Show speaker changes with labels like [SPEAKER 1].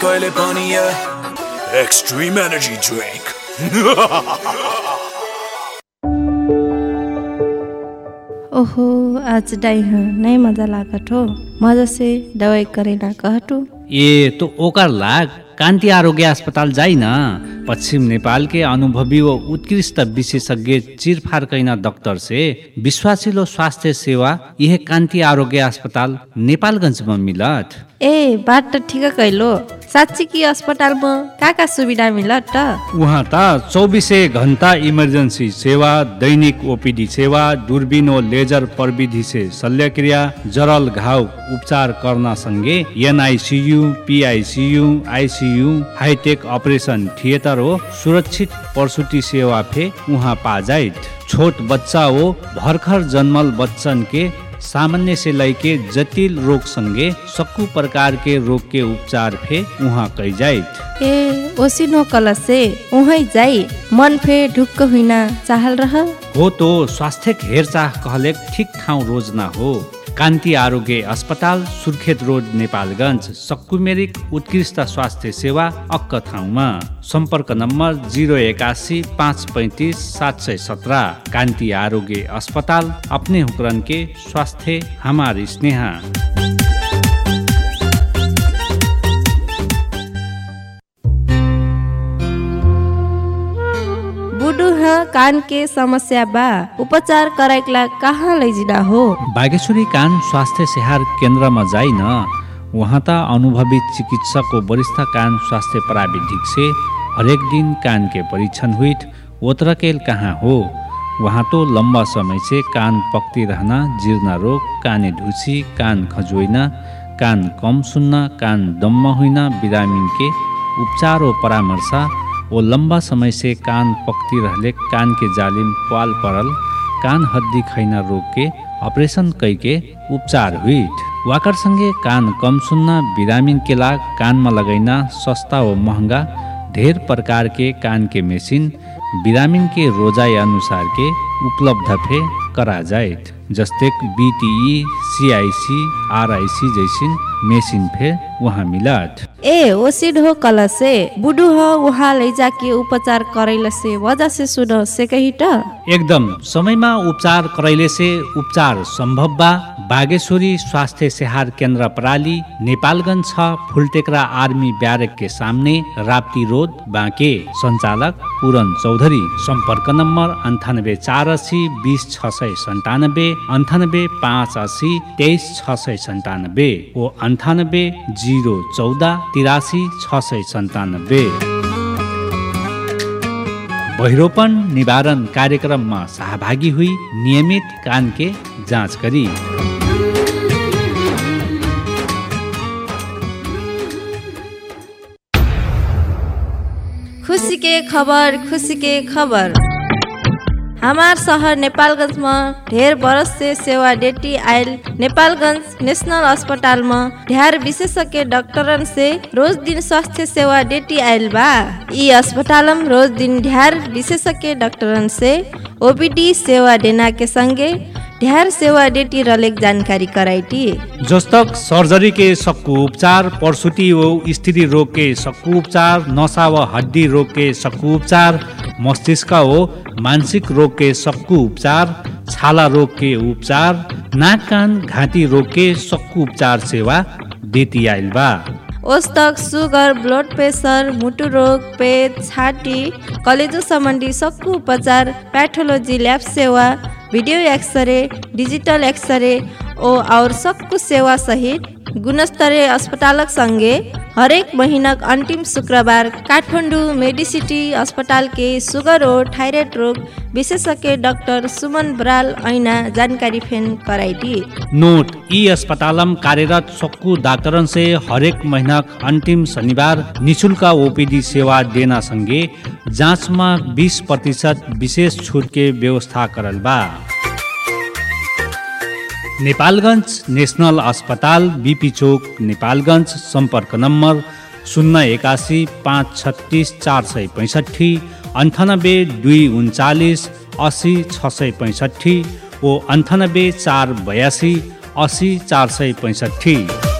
[SPEAKER 1] कहिले पनि extreme energy drink.
[SPEAKER 2] ओहो आज डाई नहीं मजा लागत हो, मजा से दवाई करे ना कहटू।
[SPEAKER 3] ए तो ओकर लाग कान्ति आरोग्य अस्पताल जाई न। पश्चिम नेपाल के अनुभवी व उत्कृष्ट विशेषज्ञ चिरफार कैना डॉक्टर से विश्वासिलो स्वास्थ्य सेवा यह कान्ति आरोग्य अस्पताल नेपालगंज में मिलत।
[SPEAKER 2] ए बात तो ठीक कैलो, साँच्ची की अस्पताल में का सुविधा मिलत त?
[SPEAKER 3] वहाँ त 24 घंटा इमर्जेंसी सेवा, दैनिक ओपीडी सेवा, दूरबीन और लेजर प्रविधि से शल्यक्रिया, जरल घाव उपचार करना संगे NICU, PICU, ICU, hi tech operation theatre हो सुरक्षित प्रसूति सेवा फे वहाँ पा जाए। छोट बच्चा हो भर्खर जन्मल बच्चन के सामान्य से लैके जटिल रोग संगे सक्कू प्रकार के रोग के उपचार फे वहाँ कई जाए।
[SPEAKER 2] ए ओसिनो कल से वहीं जाई मन फे ढुक्क हुइना चाहल रह
[SPEAKER 3] हो तो स्वास्थ्य हेरचाह कहले ठीक ठाउँ रोज ना हो। कान्ति आरोग्य अस्पताल सुर्खेत रोड नेपालगंज सक्कू मेरिक उत्कृष्ट स्वास्थ्य सेवा अक्क ठाउँमा। संपर्क नम्बर 081 535 717। कान्ति आरोग्य अस्पताल अपने हुकरन के स्वास्थ्य हमारी स्नेहा।
[SPEAKER 2] कान के समस्या बा उपचार कराइकला कहाँ लैजिना हो?
[SPEAKER 3] बागेश्वरी कान स्वास्थ्य सेहार केन्द्र में जाई न। वहाँ त अनुभवी चिकित्सक और वरिष्ठ कान स्वास्थ्य प्राविधिक से हरेक दिन कान के परीक्षण हुई ओतरकेल कहाँ हो। वहाँ तो लंबा समय से कान पकती रहना, जीर्ण रोग, काने ढुसी, कान खजोइना, कान कम सुनना, कान दम्म हुइना, बिरामीन के उपचार और परामर्श वो लंबा समय से कान पकती रहले कान के जालिम पाल पड़ल, कान हड्डी खैना रोग के ऑपरेशन कई के उपचार हुई। वाकर संगे कान कम सुनना बिरामीन के लाग कान में लगैना सस्ता व महंगा ढेर प्रकार के कान के मेसिन बिरामीन के रोजाई अनुसार के उपलब्ध फे करा जाए। जस्ते बीटीई, सीआईसी, आरआईसी जैसी मेसिन फे वहाँ मिलत।
[SPEAKER 2] ए ओसिड हो कल से बुडू हो वहाँ ले जाके उपचार करैले से वजह से सुनो से कही त
[SPEAKER 3] एकदम समय में उपचार करैले से उपचार संभव बा। बागेश्वरी स्वास्थ्य सेहार केन्द्र प्राली नेपालगंज 6 फुलटेकरा आर्मी ब्यारेक के सामने राप्ती रोड बाँके। संचालक पूरन चौधरी। संपर्क नंबर 9848 20 697, 98 580 23 697 वो 98 014 83 697। बहिरोपन निवारण कार्यक्रम में सहभागी हुई नियमित कान के जांच करी।
[SPEAKER 2] खुशी के खबर, खुशी के खबर। हमार शहर नेपालगंज में ढेर बरस से सेवा देती आयल नेपालगंज नेशनल अस्पताल में ढेर विशेषज्ञ डॉक्टरन से रोज दिन स्वास्थ्य सेवा देती आयल बा। ई अस्पताल में रोज दिन ढेर विशेषज्ञ डॉक्टरन से ओपीडी सेवा देना के संगे ढेर सेवा देती रलेक जानकारी कराईटी।
[SPEAKER 3] जस्तक सर्जरी के सक्कू उपचार, प्रसूति व स्त्री रोग के सक्कू उपचार, नशा व हड्डी रोग के सक्कू उपचार, मस्तिष्क व मानसिक रोग के सक्कू उपचार, छाला रोग के उपचार, नाक कान घाँटी रोग के सक्कू उपचार सेवा देती आइल बा।
[SPEAKER 2] औस्तक सुगर, ब्लड प्रेशर, मुटु रोग, पेट, छाती, कलेजो संबंधी सक्कू उपचार, पैथोलॉजी लैब सेवा, वीडियो एक्सरे, डिजिटल एक्सरे और सक्कू सेवा सहित गुणस्तरीय अस्पतालक संगे हरेक महीना अंतिम शुक्रबार काठमाडौँ मेडिसिटी अस्पताल के सुगर और थायराइड रोग विशेषज्ञ डॉक्टर सुमन बराल ऐना जानकारी फेन कराईटी।
[SPEAKER 3] नोट ई अस्पतालम कार्यरत सक्कू डॉक्टरन से हरेक महीना अंतिम शनिवार निःशुल्क ओपीडी सेवा देना संगे जांच में 20% विशेष छूट के व्यवस्था करल बा। नेपालगंज नेशनल अस्पताल बीपी चौक नेपालगंज। संपर्क नंबर 081 536 465, 98 239 80 665 और 98 482 80 465।